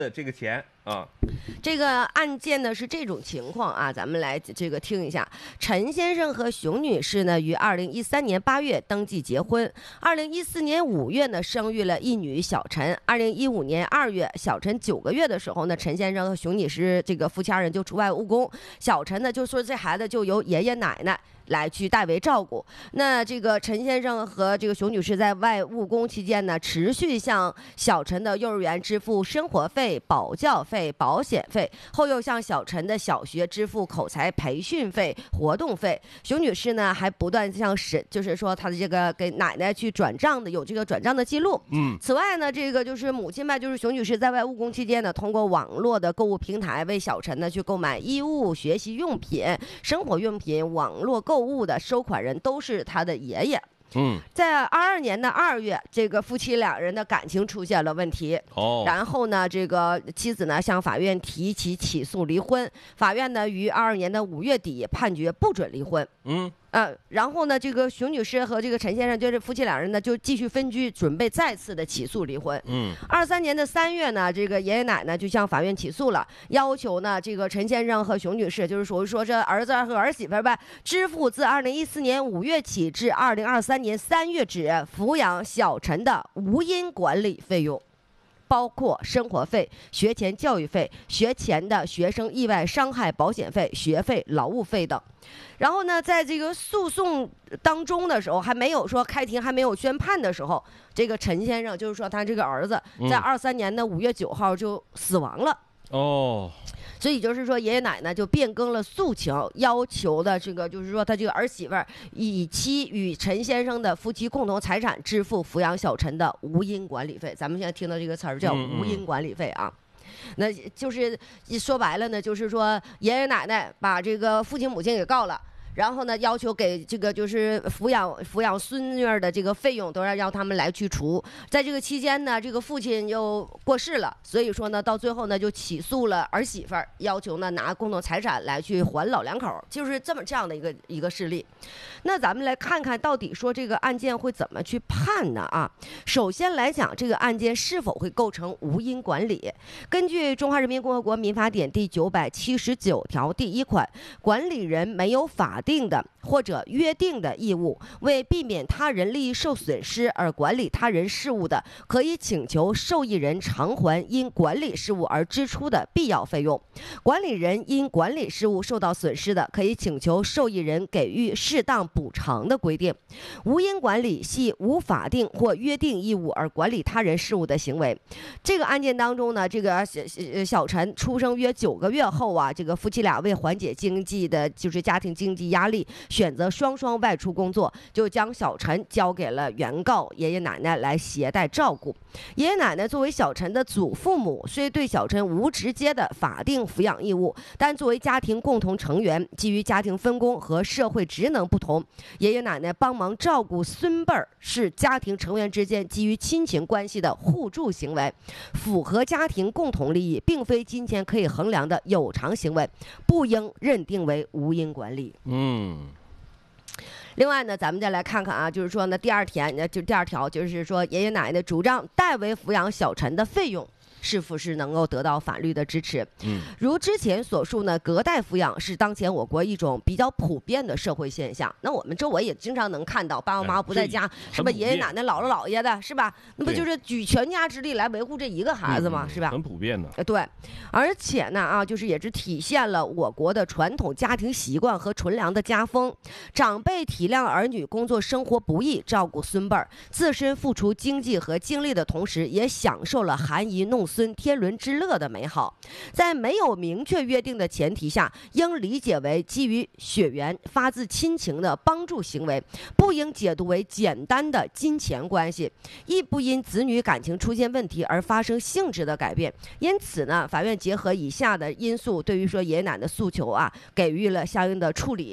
的这个钱啊。 这个案件呢是这种情况啊，咱们来这个听一下。陈先生和熊女士呢于2013年8月登记结婚，2014年5月呢生育了一女小陈。2015年2月，小陈9个月的时候呢，陈先生和熊女士这个夫妻二人就出外务工，小陈呢就说这孩子就由爷爷奶奶来去代为照顾。那这个陈先生和这个熊女士在外务工期间呢，持续向小陈的幼儿园支付生活费、保教费、保险费，后又向小陈的小学支付口才培训费、活动费。熊女士呢还不断向就是说她的这个给奶奶去转账的，有这个转账的记录。此外呢，这个就是母亲吧，就是熊女士在外务工期间呢，通过网络的购物平台为小陈呢去购买衣物、学习用品、生活用品，网络购物的收款人都是他的爷爷。在22年的2月，这个夫妻两人的感情出现了问题。然后呢，这个妻子呢向法院提起起诉离婚，法院呢于22年的5月底判决不准离婚。然后呢，这个熊女士和这个陈先生就是夫妻两人呢就继续分居，准备再次的起诉离婚。23年的3月呢，这个爷爷奶奶就向法院起诉了，要求呢这个陈先生和熊女士，就是属于说这儿子和儿媳妇呗，支付自2014年5月起至2023年3月止抚养小陈的无因管理费用，包括生活费、学前教育费、学前的学生意外伤害保险费、学费、劳务费等。然后呢，在这个诉讼当中的时候，还没有说开庭还没有宣判的时候，这个陈先生就是说他这个儿子在23年的5月9号就死亡了。所以就是说，爷爷奶奶就变更了诉求，要求的这个就是说，他这个儿媳妇以其与陈先生的夫妻共同财产支付抚养小陈的无因管理费。咱们现在听到这个词儿叫无因管理费啊。那就是说白了呢，就是说爷爷奶奶把这个父亲母亲给告了。然后呢，要求给这个就是抚养孙女儿的这个费用都要让他们来去出。在这个期间呢，这个父亲又过世了，所以说呢，到最后呢就起诉了儿媳妇儿，要求呢拿共同财产来去还老两口，就是这样的一个事例。那咱们来看看到底说这个案件会怎么去判呢？啊，首先来讲，这个案件是否会构成无因管理？根据《中华人民共和国民法典》第979条第1款，管理人没有法定的或者约定的义务，为避免他人利益受损失而管理他人事务的，可以请求受益人偿还因管理事务而支出的必要费用。管理人因管理事务受到损失的，可以请求受益人给予适当补偿的规定。无因管理系无法定或约定义务而管理他人事务的行为。这个案件当中呢，这个小陈出生约9个月后啊，这个夫妻俩为缓解经济的就是家庭经济压力，选择双双外出工作，就将小陈交给了原告爷爷奶奶来携带照顾。爷爷奶奶作为小陈的祖父母，虽对小陈无直接的法定抚养义务，但作为家庭共同成员，基于家庭分工和社会职能不同，爷爷奶奶帮忙照顾孙辈儿是家庭成员之间基于亲情关系的互助行为，符合家庭共同利益，并非金钱可以衡量的有偿行为，不应认定为无因管理。另外呢，咱们再来看看啊，就是说呢，第二条就是说，爷爷奶奶主张代为抚养小陈的费用是不是能够得到法律的支持？如之前所述呢，隔代抚养是当前我国一种比较普遍的社会现象。那我们周围也经常能看到，爸爸妈妈不在家，是吧？爷爷奶奶、姥姥姥爷的，是吧？那不就是举全家之力来维护这一个孩子吗？是吧？ 很普遍的。 对，而且呢啊，就是也是体现了我国的传统家庭习惯和纯良的家风。长辈体谅儿女工作生活不易，照顾孙辈儿，自身付出经济和精力的同时，也享受了含饴弄孙天伦之乐的美好。在没有明确约定的前提下，应理解为基于血缘发自亲情的帮助行为，不应解读为简单的金钱关系，亦不因子女感情出现问题而发生性质的改变。因此呢，法院结合以下的因素，对于说爷爷奶奶的诉求啊，给予了相应的处理。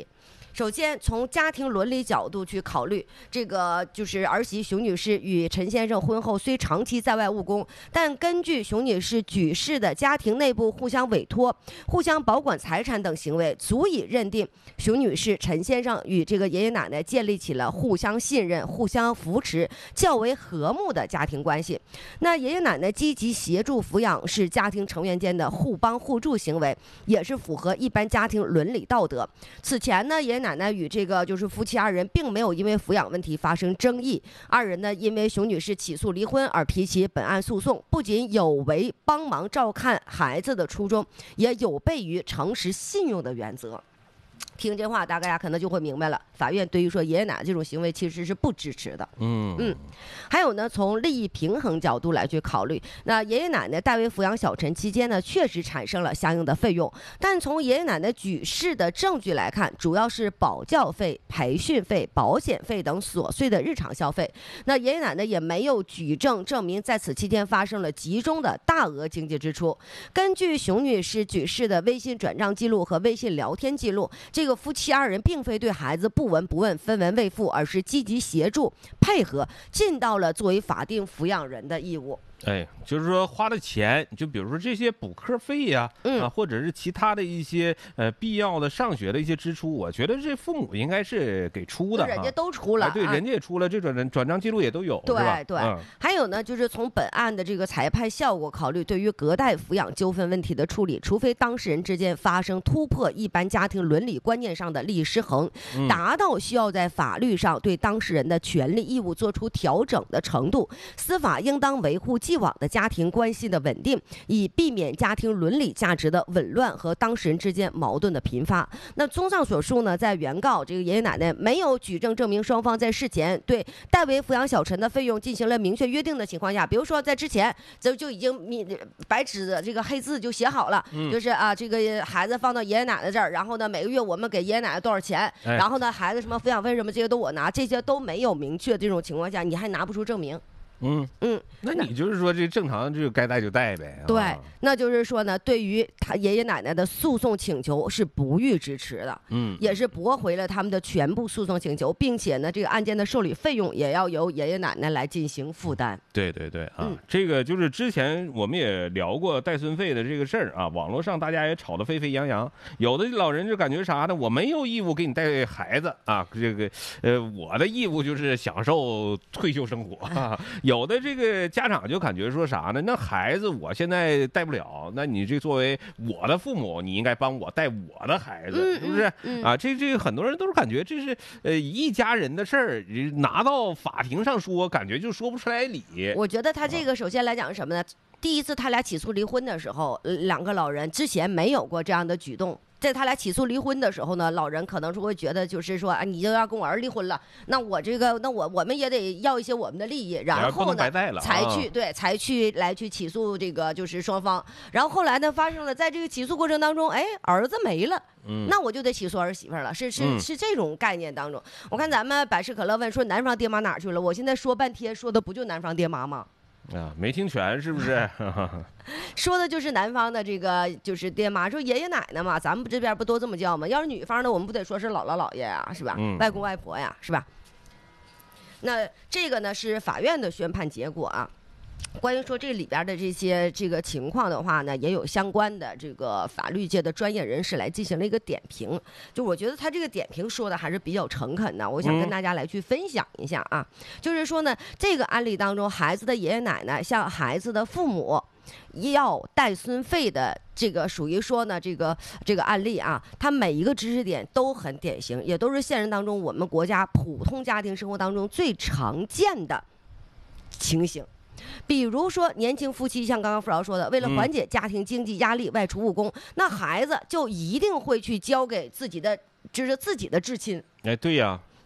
首先，从家庭伦理角度去考虑，这个就是儿媳熊女士与陈先生婚后虽长期在外务工，但根据熊女士举事的家庭内部互相委托、互相保管财产等行为，足以认定熊女士、陈先生与这个爷爷奶奶建立起了互相信任、互相扶持、较为和睦的家庭关系。那爷爷奶奶积极协助抚养是家庭成员间的互帮互助行为，也是符合一般家庭伦理道德。此前呢，爷爷奶奶与这个就是夫妻二人并没有因为抚养问题发生争议，二人呢因为熊女士起诉离婚而提起本案诉讼，不仅有违帮忙照看孩子的初衷，也有悖于诚实信用的原则。听这话，大家可能就会明白了。法院对于说爷爷奶奶这种行为其实是不支持的。还有呢，从利益平衡角度来去考虑，那爷爷奶奶代为抚养小陈期间呢，确实产生了相应的费用，但从爷爷奶奶举事的证据来看，主要是保教费、培训费、保险费等琐碎的日常消费。那爷爷奶奶也没有举证证明在此期间发生了集中的大额经济支出。根据熊女士举事的微信转账记录和微信聊天记录，这个夫妻二人并非对孩子不闻不问、分文未付，而是积极协助配合，尽到了作为法定抚养人的义务。 就是说花的钱，就比如说这些补课费呀，或者是其他的一些必要的上学的一些支出，我觉得这父母应该是给出的， 人家都出了， 对，人家也出了，这转账记录也都有， 对是吧？ 对。还有呢，就是从本案的这个裁判效果考虑，对于隔代抚养纠纷问题的处理，除非当事人之间发生突破一般家庭伦理观念上的利益失衡，达到需要在法律上对当事人的权利义务做出调整的程度，司法应当维护既往的家庭关系的稳定，以避免家庭伦理价值的紊乱和当事人之间矛盾的频发。那综上所述呢，在原告这个爷爷奶奶没有举证证明双方在事前对代为抚养小陈的费用进行了明确约定的情况下，比如说在之前就已经白纸的这个黑字就写好了，就是这个孩子放到爷爷奶奶这儿，然后呢每个月我们给爷爷奶奶多少钱，然后呢孩子什么抚养费什么这些都我拿，这些都没有明确这种情况下，你还拿不出证明。 那你就是说这正常就该带就带呗。 对，那就是说呢，对于他爷爷奶奶的诉讼请求是不予支持的，也是驳回了他们的全部诉讼请求，并且呢，这个案件的受理费用也要由爷爷奶奶来进行负担。 对这个就是之前我们也聊过带孙费的这个事儿啊，网络上大家也吵得沸沸扬扬，有的老人就感觉啥呢？我没有义务给你带孩子啊，这个我的义务就是享受退休生活啊。有的这个家长就感觉说啥呢？那孩子我现在带不了，那你这作为我的父母，你应该帮我带我的孩子，是不是？这个很多人都是感觉这是一家人的事儿，拿到法庭上说，感觉就说不出来理。 我觉得他这个首先来讲是什么呢？第一次他俩起诉离婚的时候，两个老人之前没有过这样的举动。在他俩起诉离婚的时候呢，老人可能是会觉得，就是说，你就要跟我儿离婚了，那我这个，那我们也得要一些我们的利益，然后呢，才去来去起诉这个就是双方。然后后来呢，发生了在这个起诉过程当中，儿子没了，那我就得起诉儿媳妇了，是这种概念当中。我看咱们百事可乐问说男方爹妈哪去了，我现在说半天说的不就男方爹妈吗？ 没听全是不是？ 说的就是男方的这个就是爹妈，说爷爷奶奶嘛，咱们这边不都这么叫吗？要是女方的，我们不得说是姥姥姥爷呀，是吧？外公外婆呀，是吧？那这个呢是法院的宣判结果啊。关于说这里边的这个情况的话呢，也有相关的这个法律界的专业人士来进行了一个点评。就我觉得他这个点评说的还是比较诚恳的，我想跟大家来去分享一下啊。就是说呢，这个案例当中，孩子的爷爷奶奶向孩子的父母要带孙费的这个属于说呢，这个案例啊，它每一个知识点都很典型，也都是现实当中我们国家普通家庭生活当中最常见的情形。比如说年轻夫妻，像刚刚付老说的，为了缓解家庭经济压力外出务工，那孩子就一定会去交给自己的至亲。 对呀。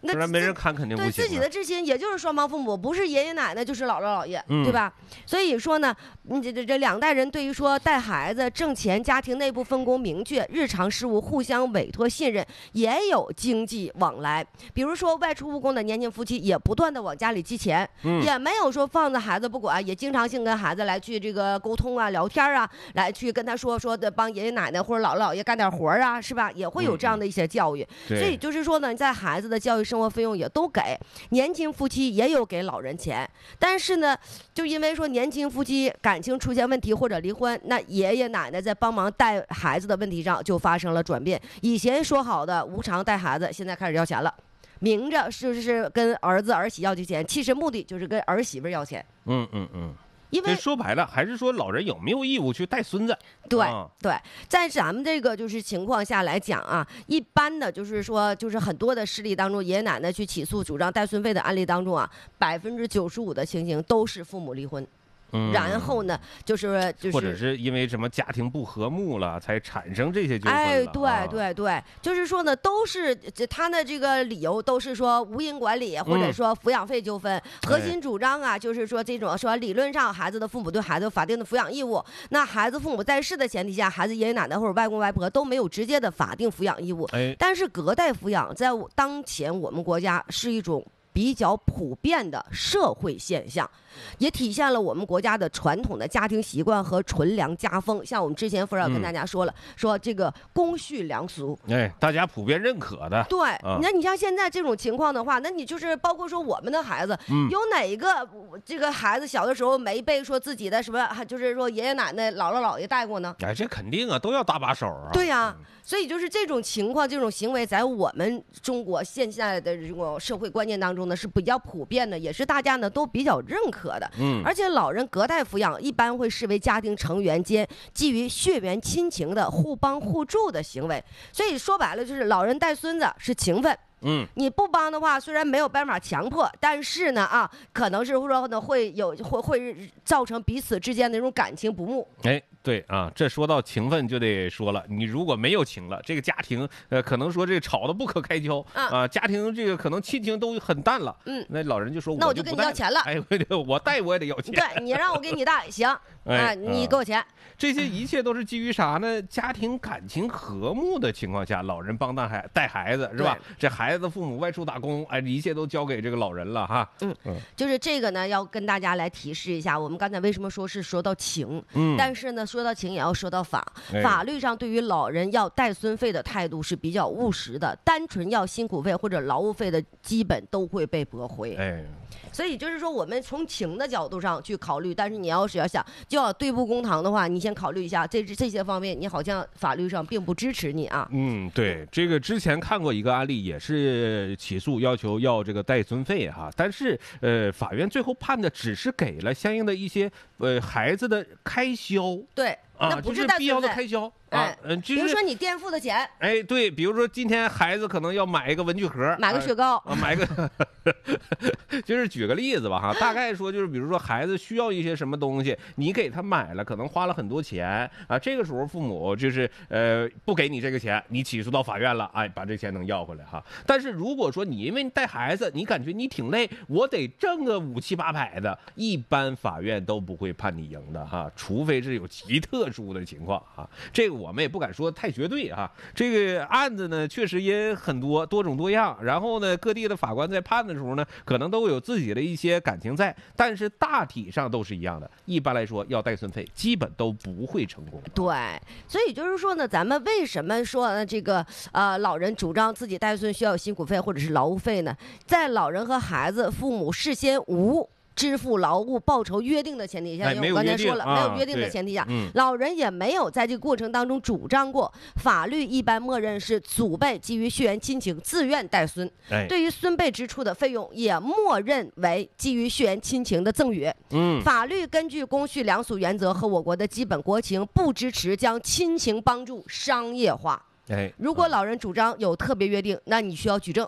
不然没人看肯定不行。 对自己的至亲，也就是双方父母，不是爷爷奶奶就是姥姥姥爷，对吧？所以说呢，这两代人对于说带孩子、挣钱、家庭内部分工明确，日常事务互相委托信任，也有经济往来。比如说外出务工的年轻夫妻也不断的往家里寄钱，也没有说放着孩子不管，也经常性跟孩子来去这个沟通啊、聊天啊，来去跟他说的帮爷爷奶奶或者姥姥姥爷干点活啊，是吧？也会有这样的一些教育。所以就是说呢，在孩子的教育生活费用也都给，年轻夫妻也有给老人钱，但是呢，就因为说年轻夫妻感情出现问题或者离婚，那爷爷奶奶在帮忙带孩子的问题上就发生了转变。以前说好的无偿带孩子，现在开始要钱了，明着是跟儿子儿媳要这钱，其实目的就是跟儿媳妇要钱。因为说白了还是说老人有没有义务去带孙子？ 对，在咱们这个就是情况下来讲啊，一般的就是说就是很多的事例当中，爷爷奶奶去起诉主张带孙费的案例当中啊，95%的情形都是父母离婚。然后呢，就是或者是因为什么家庭不和睦了，才产生这些纠纷了。 对，就是说呢，都是他的这个理由都是说无因管理，或者说抚养费纠纷。核心主张啊，就是说这种说理论上孩子的父母对孩子有法定的抚养义务，那孩子父母在世的前提下，孩子爷爷奶奶或者外公外婆都没有直接的法定抚养义务。但是隔代抚养在当前我们国家是一种比较普遍的社会现象，也体现了我们国家的传统的家庭习惯和纯良家风。像我们之前福尔跟大家说了，说这个公序良俗， 大家普遍认可的。 对，那你像现在这种情况的话，那你就是包括说我们的孩子，有哪一个这个孩子小的时候没被说自己的什么，就是说爷爷奶奶、姥姥姥爷带过呢？ 这肯定啊，都要搭把手啊。 对呀。所以就是这种情况、这种行为，在我们中国现在的这种社会观念当中呢，是比较普遍的，也是大家呢都比较认可的。而且老人隔代抚养一般会视为家庭成员间基于血缘亲情的互帮互助的行为。所以说白了，就是老人带孙子是情分。你不帮的话，虽然没有办法强迫，但是呢可能是说呢会造成彼此之间的那种感情不睦。 对啊，这说到情分就得说了，你如果没有情了，这个家庭可能说这吵得不可开交啊，家庭这个可能亲情都很淡了。那老人就说， 那我就跟你要钱了。 我带我也得要钱。 对，你让我给你带行你给我钱。 这些一切都是基于啥呢？家庭感情和睦的情况下，老人帮带孩子是吧？这孩子的父母外出打工，一切都交给这个老人了哈。 就是这个呢，要跟大家来提示一下，我们刚才为什么说是说到情，但是呢，说到情也要说到法。法律上对于老人要带孙费的态度是比较务实的，单纯要辛苦费或者劳务费的，基本都会被驳回。所以就是说，我们从情的角度上去考虑，但是你要想就要对簿公堂的话，你先考虑一下这些方面，你好像法律上并不支持你啊。 对，这个之前看过一个案例，也是起诉要求要这个带孙费哈，但是法院最后判的只是给了相应的一些孩子的开销。 对。那不是必要的开销比如说你垫付的钱。 对，比如说今天孩子可能要买一个文具盒， 买个雪糕， 买个，就是举个例子吧哈，大概说就是比如说孩子需要一些什么东西，你给他买了，可能花了很多钱啊，这个时候父母就是不给你这个钱，你起诉到法院了，把这钱能要回来哈。但是如果说你因为你带孩子，你感觉你挺累，我得挣个5、7、800的，一般法院都不会判你赢的哈，除非是有极特殊的情况啊，这个我们也不敢说太绝对哈。这个案子呢，确实也很多种多样，然后呢，各地的法官在判的时候呢，可能都有自己的一些感情在，但是大体上都是一样的。一般来说，要带孙费，基本都不会成功。 对，所以就是说呢，咱们为什么说这个老人主张自己带孙需要有辛苦费或者是劳务费呢？在老人和孩子父母事先无支付劳务报酬约定的前提下，因为我刚才说了，没有约定的前提下，老人也没有在这个过程当中主张过。法律一般默认是祖辈基于血缘亲情自愿带孙，对于孙辈支出的费用也默认为基于血缘亲情的赠与。法律根据公序良俗原则和我国的基本国情，不支持将亲情帮助商业化。如果老人主张有特别约定，那你需要举证。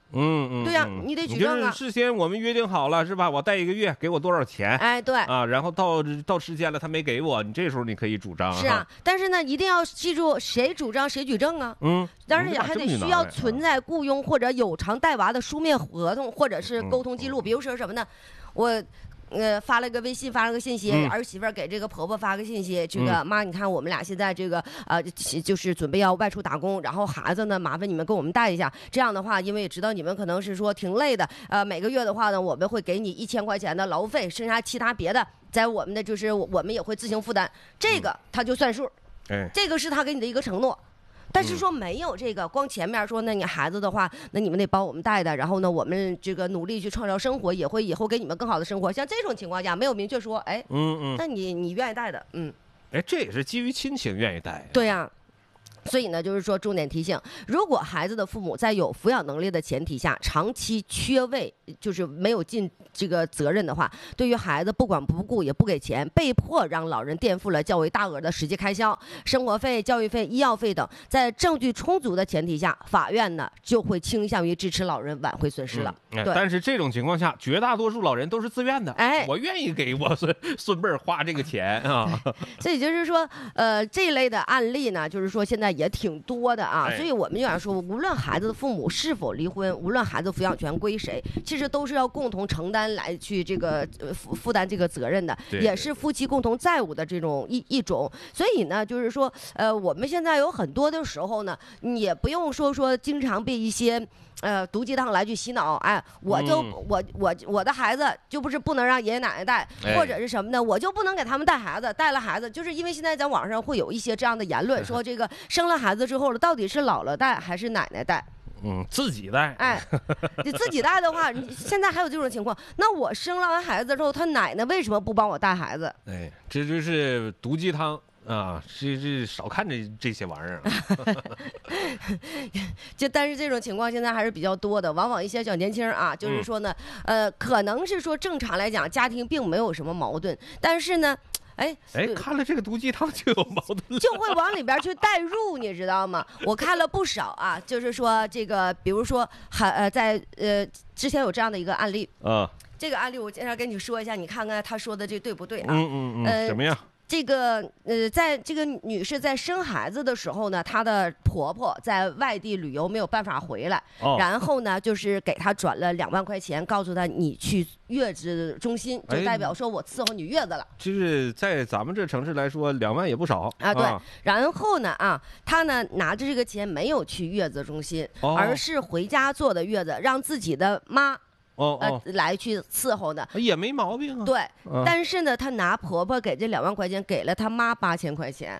对呀，你得举证啊。 事先我们约定好了是吧？我带1个月，给我多少钱？ 哎，对啊，然后到时间了他没给我，你这时候你可以主张。 是啊，但是呢，一定要记住谁主张谁举证啊。当然也还得需要存在雇佣或者有偿带娃的书面合同或者是沟通记录。比如说什么呢？我。发了个微信，发了个信息，儿媳妇给这个婆婆发个信息，这个妈，你看我们俩现在这个就是准备要外出打工，然后孩子呢，麻烦你们给我们带一下。这样的话，因为也知道你们可能是说挺累的，每个月的话呢，我们会给你1000块钱的劳费，剩下其他别的，在我们的就是我们也会自行负担，这个他就算数。这个是他给你的一个承诺。但是说没有这个，光前面说那你孩子的话，那你们得帮我们带的，然后呢，我们这个努力去创造生活，也会以后给你们更好的生活。像这种情况下，没有明确说，哎，那你愿意带的， 这也是基于亲情愿意带。 对呀。所以呢，就是说重点提醒，如果孩子的父母在有抚养能力的前提下，长期缺位，就是没有尽这个责任的话，对于孩子不管不顾也不给钱，被迫让老人垫付了较为大额的实际开销，生活费、教育费、医药费等，在证据充足的前提下，法院呢就会倾向于支持老人挽回损失了。 但是这种情况下，绝大多数老人都是自愿的，我愿意给我孙辈花这个钱啊。 所以就是说，这一类的案例呢，就是说现在也挺多的啊，所以我们就想说，无论孩子的父母是否离婚，无论孩子抚养权归谁，其实都是要共同承担来去这个负担这个责任的，也是夫妻共同债务的这种一种。所以呢，就是说，我们现在有很多的时候呢，也不用说经常被一些。毒鸡汤来去洗脑，我的孩子就不能让爷爷奶奶带，或者是什么呢？我就不能给他们带孩子，带了孩子，就是因为现在在网上会有一些这样的言论，说这个生了孩子之后了，到底是姥姥带还是奶奶带？ 自己带。 你自己带的话，现在还有这种情况，那我生了完孩子之后，他奶奶为什么不帮我带孩子？ 这就是毒鸡汤。这少看这些玩意儿但是这种情况现在还是比较多的，往往一些小年轻啊，就是说呢，可能是说正常来讲家庭并没有什么矛盾，但是呢。 看了这个毒鸡汤就有矛盾， 就会往里边去带入，你知道吗？我看了不少啊，就是说这个，比如说在之前有这样的一个案例这个案例我接下来跟你说一下，你看看他说的这对不对啊？ 什么呀？ 这个在这个女士在生孩子的时候呢，她的婆婆在外地旅游没有办法回来，然后呢就是给她转了2万块钱，告诉她你去月子中心，就代表说我伺候你月子了。 就是在咱们这城市来说，2万也不少啊。对，然后呢她呢拿着这个钱没有去月子中心，而是回家坐的月子，让自己的妈。来去伺候的也没毛病啊。 对，但是呢，她拿婆婆给这2万块钱，给了她妈8000块钱。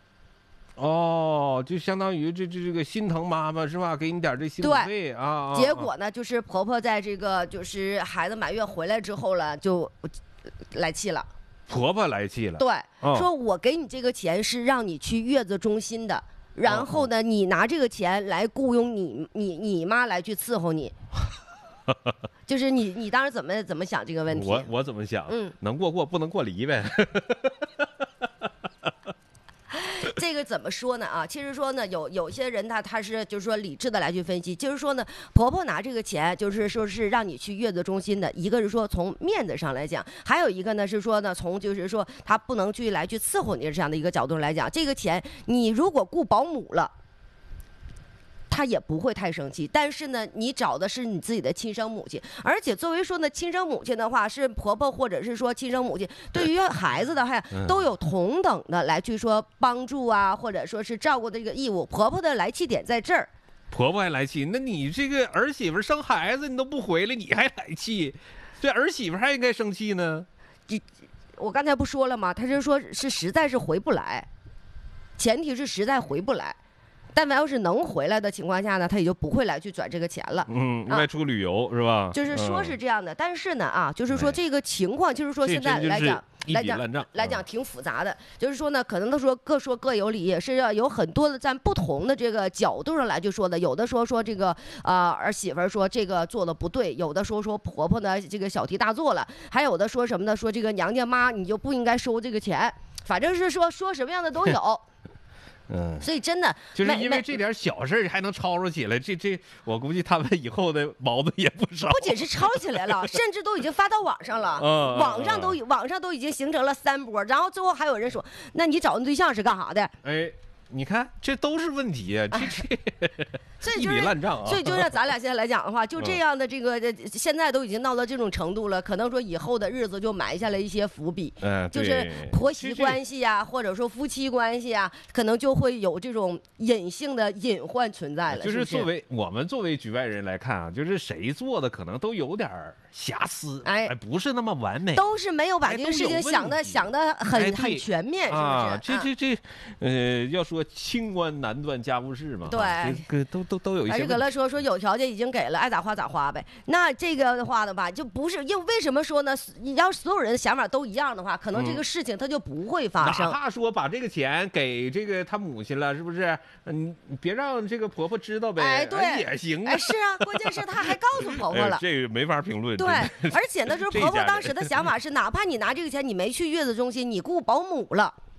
就相当于这个心疼妈妈是吧？给你点这心费啊。 结果呢，就是婆婆在这个就是孩子满月回来之后了，就来气了。 婆婆来气了。 对，说我给你这个钱是让你去月子中心的，然后呢，你拿这个钱来雇佣你妈来去伺候你。就是你当时怎么想这个问题？ 我怎么想？能过不能过离呗。 这个怎么说呢啊？其实说呢，有些人他是就是说理智的来去分析，就是说呢，婆婆拿这个钱就是说是让你去月子中心的，一个是说从面子上来讲，还有一个呢是说呢从就是说他不能去来去伺候你这样的一个角度来讲，这个钱你如果雇保姆了。他也不会太生气，但是呢，你找的是你自己的亲生母亲，而且作为说呢亲生母亲的话，是婆婆或者是说亲生母亲，对于孩子的话都有同等的来去说帮助啊，或者说是照顾的这个义务。婆婆的来气点在这儿， 婆婆还来气，那你这个儿媳妇生孩子你都不回来，你还来气，这儿媳妇还应该生气呢。 我刚才不说了吗？他是说是实在是回不来，前提是实在回不来。但凡要是能回来的情况下呢，他也就不会来去转这个钱了。 外出旅游是吧？ 就是说是这样的，但是呢就是说这个情况，就是说现在来讲挺复杂的。就是说呢，可能都说各有理，是要有很多的在不同的这个角度上来去说的。有的说这个儿媳妇说这个做的不对，有的说婆婆呢这个小题大做了，还有的说什么呢？说这个娘家妈你就不应该收这个钱，反正是说什么样的都有。 所以真的就是因为这点小事还能吵吵起来，这我估计他们以后的矛盾也不少。 不仅是吵起来了，甚至都已经发到网上了，网上都已经形成了3波，然后最后还有人说，那你找那对象是干啥的？ 哎。你看，这都是问题啊！ 所以一笔烂账啊！ 所以就像咱俩现在来讲的话，就这样的这个，现在都已经闹到这种程度了，可能说以后的日子就埋下了一些伏笔。就是婆媳关系啊，或者说夫妻关系啊，可能就会有这种隐性的隐患存在了。 就是我们作为局外人来看啊，就是谁做的可能都有点瑕疵，不是那么完美， 都是没有把这个事情想的很全面，是不是？要说清官难断家务事嘛， 对， 都有一些。 而是搁那说有条件已经给了，爱咋花咋花呗。那这个的话呢吧，就不是，因为为什么说呢？你要所有人的想法都一样的话，可能这个事情它就不会发生。 哪怕说把这个钱给这个他母亲了，是不是？你别让这个婆婆知道呗， 对， 也行。 是啊，关键是他还告诉婆婆了， 这个没法评论。 对，而且呢，就是婆婆当时的想法是，哪怕你拿这个钱，你没去月子中心，你雇保姆了。